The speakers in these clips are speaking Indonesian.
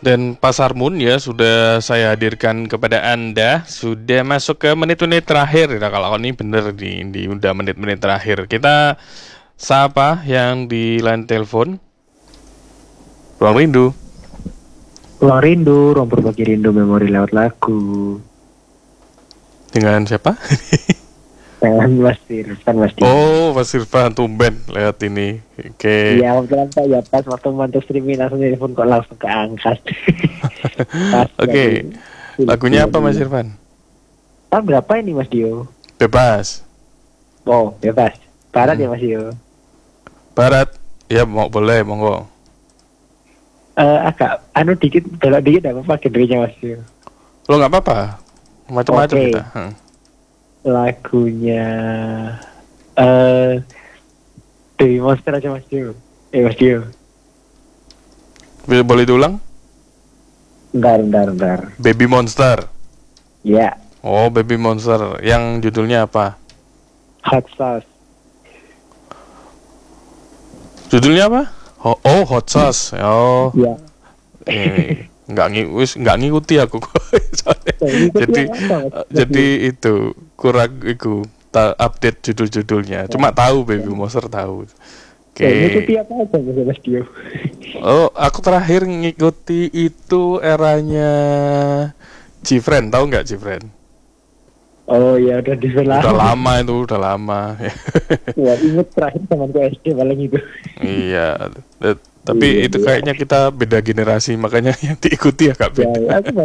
Dan Pasar Moon ya sudah saya hadirkan kepada Anda. Sudah masuk ke menit-menit terakhir. Nah, kalau ini bener di udah menit-menit terakhir. Kita sapa yang di line telepon. Ruang Rindu. Ruang Rindu, ruang berbagi rindu memori lewat lagu. Dengan siapa? Mas Irfan, Mas Dio. Oh, Mas Irfan tumben lewat ini. Oke. Iya, kebetulan saya ya pas waktu mantau streaming langsung telepon kok langsung keangkat. Oke. Lagunya apa Mas Irfan? Tahun berapa ini Mas Dio? Bebas. Oh, bebas. Barat ya Mas Dio? Barat. Ya mau boleh, monggo. Agak dikit, belok dikit apa apa genrenya Mas Dio? Lo nggak apa-apa. Macam-macam Oke. kita. Lagunya Dewi Monster aja Mas Dio. Mas Dio. Boleh diulang? Bentar. Baby Monster. Ya, Oh, Baby Monster. Yang judulnya apa? Hot Sauce. Judulnya apa? Oh, Hot Sauce. Oh, Ya. nggak ngikuti aku. jadi itu kurang update judul-judulnya. Cuma tahu Baby Monster tahu. Oke. Ngikuti apa aja Mas Dio? Oh, aku terakhir ngikuti itu eranya Gfriend, tahu nggak Gfriend? Oh ya udah di Udah lama itu, udah lama. Ya inget terakhir temanku SD paling itu. Iya, tapi itu kayaknya kita beda generasi, makanya yang diikuti agak beda. Ya, aku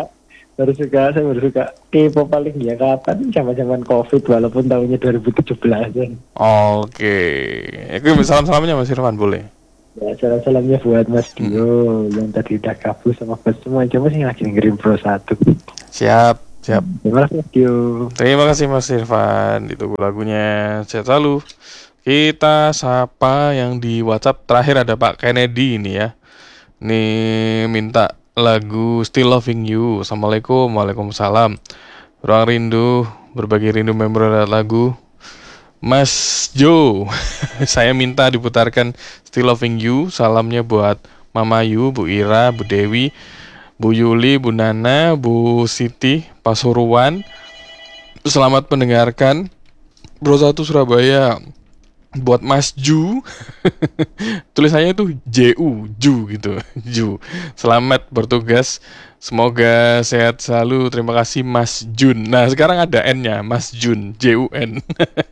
saya baru suka K-pop paling ya kapan zaman COVID walaupun tahunnya 2017 kan. Oke, itu salam-salamnya Mas Irfan boleh. Ya salam-salamnya buat Mas Dio yang tadi udah kabur sama buat semua aja masih lagi ngirim Pro 1. Siap. Terima kasih Mas Dio. Terima kasih Mas Irfan, ditunggu lagunya. Sehat selalu. Kita sapa yang di WhatsApp. Terakhir ada Pak Kennedy ini ya. Nih minta lagu Still Loving You. Assalamualaikum. Waalaikumsalam. Ruang Rindu, berbagi rindu member lagu. Mas Jo, saya minta diputarkan Still Loving You. Salamnya buat Mama Yu, Bu Ira, Bu Dewi, Bu Yuli, Bu Nana, Bu Siti, Pasuruan. Selamat mendengarkan. Bro 1 Surabaya. Buat Mas Ju. Tulisannya itu Ju gitu. Ju. Selamat bertugas. Semoga sehat selalu. Terima kasih Mas Jun. Nah, sekarang ada N-nya, Mas Jun, Jun.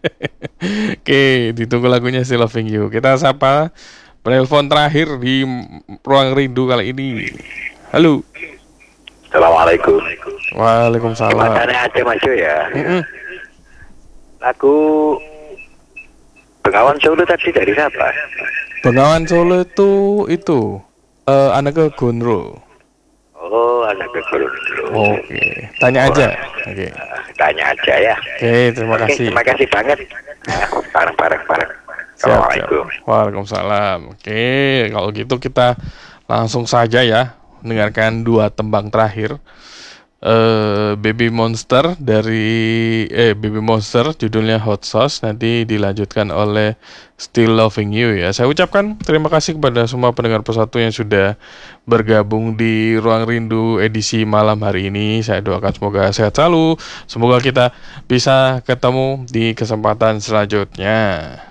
Oke, ditunggu lagunya Still Loving You. Kita sapa penelpon terakhir di Ruang Rindu kali ini. Halo. Assalamualaikum. Waalaikumsalam. Matanya ada Mas Jo ya. Lagu Bengawan Solo tadi dari siapa? Bengawan Solo itu Anneke Gunro. Oh, Anneke Gunro. Oke, tanya aja. Oke. Tanya aja ya. Oke, terima kasih. Terima kasih banget. Bareng. Assalamualaikum. Waalaikumsalam. Oke, kalau gitu kita langsung saja ya mendengarkan dua tembang terakhir. Baby Monster Baby Monster judulnya Hot Sauce, nanti dilanjutkan oleh Still Loving You ya. Saya ucapkan terima kasih kepada semua pendengar Persatu yang sudah bergabung di Ruang Rindu edisi malam hari ini. Saya doakan semoga sehat selalu. Semoga kita bisa ketemu di kesempatan selanjutnya.